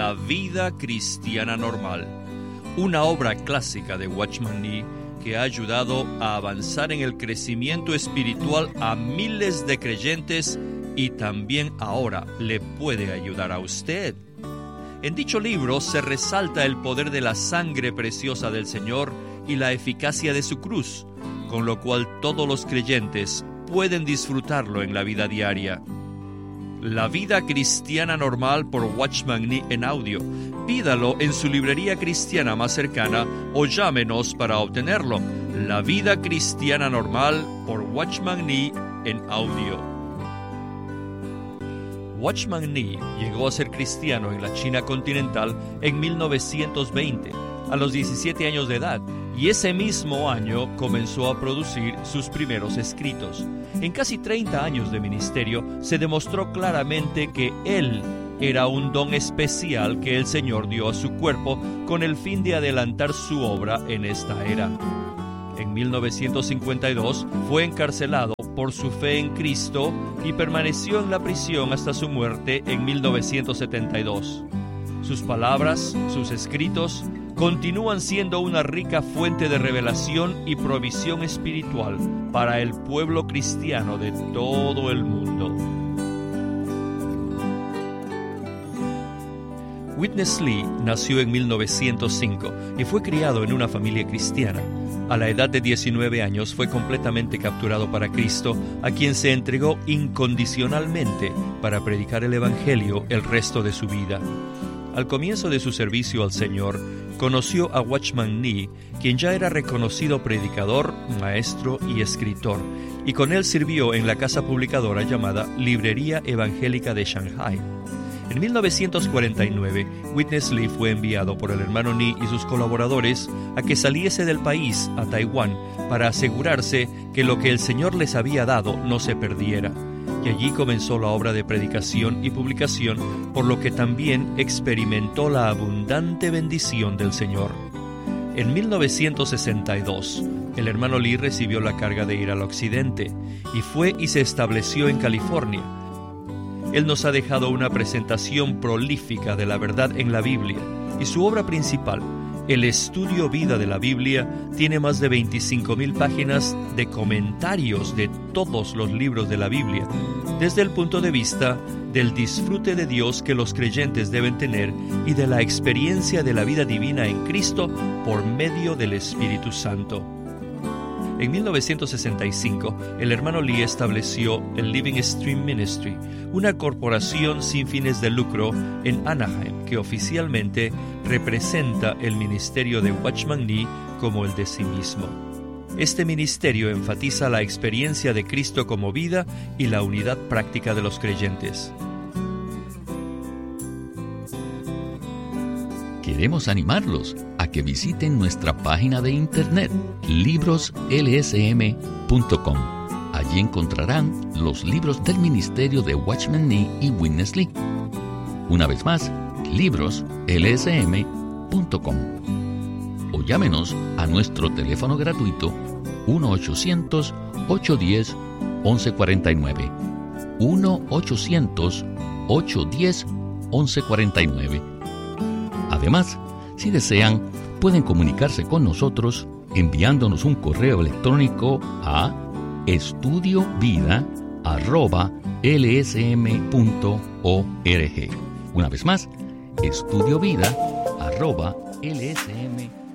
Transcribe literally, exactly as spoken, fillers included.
La vida cristiana normal, una obra clásica de Watchman Nee que ha ayudado a avanzar en el crecimiento espiritual a miles de creyentes y también ahora le puede ayudar a usted. En dicho libro se resalta el poder de la sangre preciosa del Señor y la eficacia de su cruz, con lo cual todos los creyentes pueden disfrutarlo en la vida diaria. La vida cristiana normal por Watchman Nee en audio. Pídalo en su librería cristiana más cercana o llámenos para obtenerlo. La vida cristiana normal por Watchman Nee en audio. Watchman Nee llegó a ser cristiano en la China continental en mil novecientos veinte, a los diecisiete años de edad, y ese mismo año comenzó a producir sus primeros escritos. En casi treinta años de ministerio se demostró claramente que él era un don especial que el Señor dio a su cuerpo con el fin de adelantar su obra en esta era. En mil novecientos cincuenta y dos fue encarcelado por su fe en Cristo y permaneció en la prisión hasta su muerte en mil novecientos setenta y dos. Sus palabras, sus escritos, continúan siendo una rica fuente de revelación y provisión espiritual para el pueblo cristiano de todo el mundo. Witness Lee nació en mil novecientos cinco y fue criado en una familia cristiana. A la edad de diecinueve años fue completamente capturado para Cristo, a quien se entregó incondicionalmente para predicar el Evangelio el resto de su vida. Al comienzo de su servicio al Señor, conoció a Watchman Nee, quien ya era reconocido predicador, maestro y escritor, y con él sirvió en la casa publicadora llamada Librería Evangélica de Shanghai. En mil novecientos cuarenta y nueve, Witness Lee fue enviado por el hermano Nee y sus colaboradores a que saliese del país a Taiwán para asegurarse que lo que el Señor les había dado no se perdiera. Y allí comenzó la obra de predicación y publicación, por lo que también experimentó la abundante bendición del Señor. En mil novecientos sesenta y dos, el hermano Lee recibió la carga de ir al occidente y fue y se estableció en California. Él nos ha dejado una presentación prolífica de la verdad en la Biblia, y su obra principal, el Estudio Vida de la Biblia, tiene más de veinticinco mil páginas de comentarios de todos los libros de la Biblia, desde el punto de vista del disfrute de Dios que los creyentes deben tener y de la experiencia de la vida divina en Cristo por medio del Espíritu Santo. En mil novecientos sesenta y cinco, el hermano Lee estableció el Living Stream Ministry, una corporación sin fines de lucro en Anaheim que oficialmente representa el ministerio de Watchman Nee como el de sí mismo. Este ministerio enfatiza la experiencia de Cristo como vida y la unidad práctica de los creyentes. Queremos animarlos a que visiten nuestra página de internet libros l s m punto com. Allí encontrarán los libros del ministerio de Watchman Nee y Witness Lee. Una vez más, libros l s m punto com. O llámenos a nuestro teléfono gratuito uno ochocientos, ochocientos diez, once cuarenta y nueve. uno ochocientos, ochocientos diez, once cuarenta y nueve. Además, si desean, pueden comunicarse con nosotros enviándonos un correo electrónico a estudiovida arroba l s m punto org. Una vez más, estudiovida arroba l s m punto org.